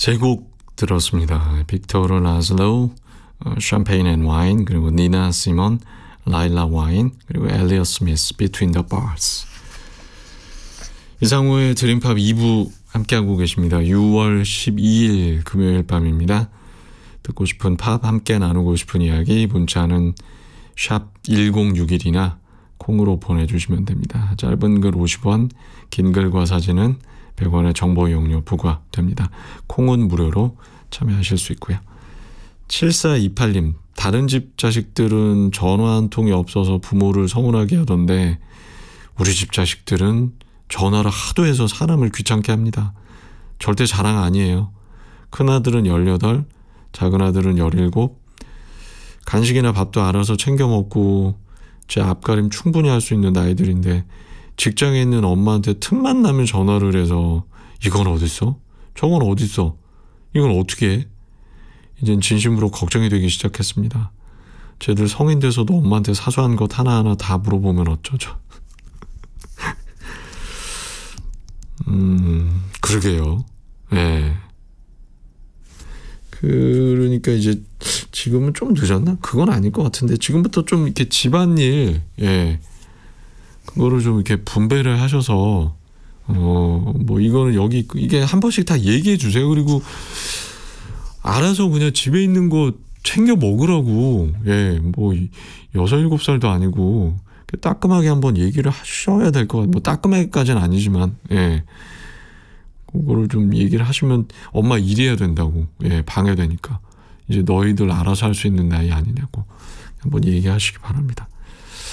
세 곡 들었습니다. 빅토르 라슬로우, 샴페인 앤 와인, 그리고 니나 시몬, 라일라 와인, 그리고 엘리엇 스미스, Between the Bars. 이상우의 드림팝 2부 함께하고 계십니다. 6월 12일 금요일 밤입니다. 듣고 싶은 팝, 함께 나누고 싶은 이야기 문자는 샵 1061이나 콩으로 보내주시면 됩니다. 짧은 글 50원, 긴 글과 사진은 100원의 정보 이용료 부과됩니다. 콩은 무료로 참여하실 수 있고요. 7428님, 다른 집 자식들은 전화 한 통이 없어서 부모를 서운하게 하던데 우리 집 자식들은 전화를 하도 해서 사람을 귀찮게 합니다. 절대 자랑 아니에요. 큰아들은 18, 작은아들은 17, 간식이나 밥도 알아서 챙겨 먹고 제 앞가림 충분히 할 수 있는 나이들인데 직장에 있는 엄마한테 틈만 나면 전화를 해서 이건 어딨어? 저건 어딨어? 이건 어떻게 해? 이젠 진심으로 걱정이 되기 시작했습니다. 쟤들 성인 돼서도 엄마한테 사소한 것 하나하나 다 물어보면 어쩌죠? 그러게요. 예. 그러니까 이제 지금은 좀 늦었나? 그건 아닐 것 같은데 지금부터 좀 이렇게 집안일, 예, 그거를 좀 이렇게 분배를 하셔서 뭐 이거는 여기 이게 한 번씩 다 얘기해 주세요. 그리고 알아서 그냥 집에 있는 거 챙겨 먹으라고. 예, 뭐 6, 7살도 아니고 따끔하게 한번 얘기를 하셔야 될 것 같아요. 뭐 따끔하게까지는 아니지만, 예, 그거를 좀 얘기를 하시면 엄마 일해야 된다고, 예, 방해되니까 이제 너희들 알아서 할 수 있는 나이 아니냐고 한번 얘기하시기 바랍니다.